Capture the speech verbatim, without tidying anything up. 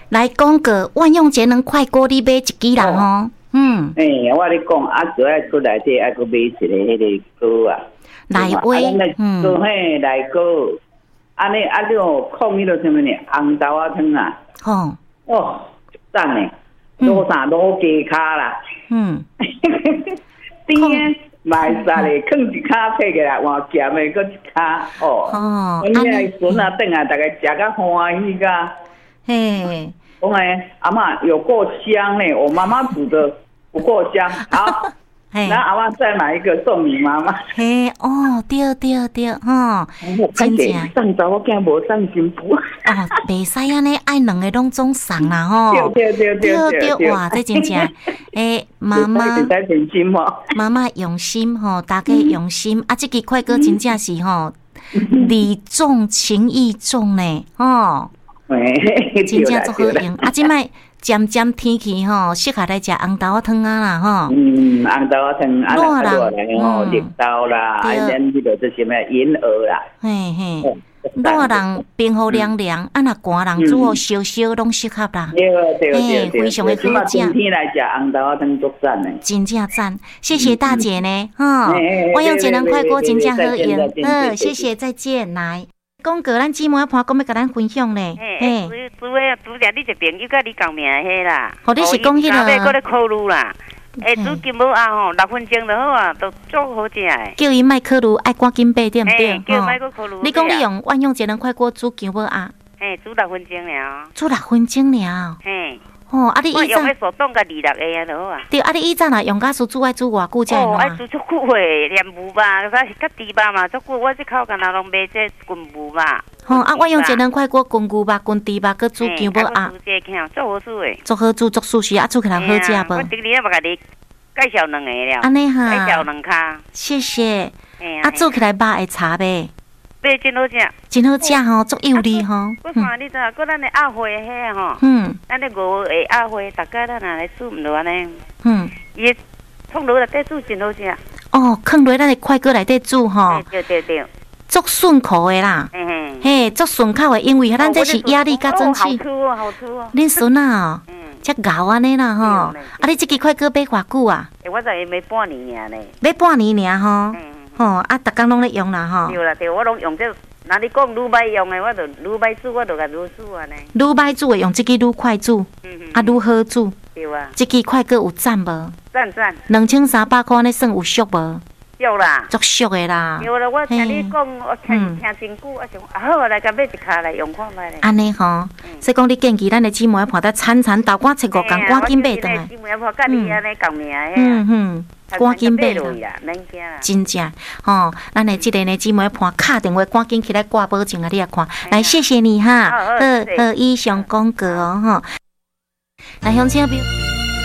来讲个万用节能快锅，你买一支啦吼。嗯。 诶，我咧讲，啊，主要出内底，还佫买一个迄个锅啊。 内锅， 嗯。做嘿内锅，安尼啊，你哦，放迄个什么呢？红豆仔汤啊。吼。哦，赞诶！卤啥卤鸡骹啦。嗯。甜卖晒咧，放一骹摕起来，换咸诶，搁一骹哦。哦。阮遐孙啊等啊，大家食甲欢喜甲。嘿。讲诶，阿嬷有够香嘞！我妈妈煮的不够香。好，那阿嬷再买一个送你妈妈。 嘿，哦，对对对，哈，真正。 送查某囝无送新妇。哦， 袂使安尼，爱两个拢总送啦吼。 对对对对对，哇，这真正。诶，妈妈，妈妈用心吼，大家用心啊！这个快歌真正是吼，礼重情意重呢，吼。真正足好用，啊！即摆渐渐天气吼，适合来食红豆仔汤啊啦吼。 嗯，红豆仔汤啊，热人吼，绿豆啦，啊，咱迄个这什么银耳啦。嘿嘿， 热人冰好凉凉，啊，若寒人煮好烧烧拢适合啦。 对对对对，非常的好食。 冬天来食红豆仔汤足赞呢。 真正赞，谢谢大姐呢，哈！我用节能快锅真正好用，嗯，谢谢，再见，来。讲个咱姊妹盘，讲要甲咱分享咧。 嘿，拄拄诶，拄着你一朋友甲你共名迄啦。 哦，你是讲迄个？ 要搁咧考虑啦。诶，煮金宝啊吼，六分钟就好啊，都足好食诶。 叫伊莫考虑，爱赶紧买对毋对？ 叫莫搁考虑。 你讲你用万用节能快锅煮金宝啊？ 嘿，煮六分钟了。 煮六分钟了。嘿。哦，啊！你以前用迄手动甲二六个啊，就好啊。 对，啊！你以前若用甲煮煮爱煮偌久才会哦，爱煮足久诶，连雾吧，啥是较猪吧嘛，足久。我即口干那拢买这滚雾吧。 吼，啊！我用节能快锅滚牛肉、滚猪肉，搁煮姜母鸭。 足好煮诶。 足好煮，足舒适，啊！煮起来好食无？ 我今年要甲你介绍两个了。 安尼哈。 介绍两卡。 谢谢。啊，煮起来肉会差呗。 对，真好食， 真好食吼，足有力吼。 我看你知，搁咱的鸭血迄吼，嗯，咱的五个鸭血，大家咱拿来煮唔落安尼，嗯，伊放落内底煮真好食。 哦，放落咱的快锅内底煮吼， 对对对， 足顺口的啦，嘿嘿，足顺口的，因为咱这是压力甲蒸汽。 好吃哦，好吃哦。 恁孙啊，嗯，遮咬安尼啦吼，啊，你这个快锅买偌久啊？ 诶，我才买半年尔呢。 买半年尔吼。吼，啊，逐工拢咧用啦吼。 对啦，对，我拢用这。那你讲愈歹用的，我就愈歹煮，我就甲愈煮安尼。 愈歹煮的用这个愈快煮，啊，愈好煮。 对啊。 这个快锅有赞无？ 赞赞。 两千三百块，安尼算有俗无？ 俗啦。 足俗的啦。 对啦，我听你讲，我听听真久，我想啊好，来甲买一卡来用看卖咧。 安尼吼，所以讲你建议咱的姊妹盘得惨惨倒赶七五工，赶紧买倒来。 姊妹盘甲你安尼共名的。 嗯嗯。赶紧买啦，真正吼，咱的即个呢姊妹盘敲电话，赶紧起来挂保证啊！你来看，来谢谢你哈，好好以上广告哦吼，来乡亲朋友。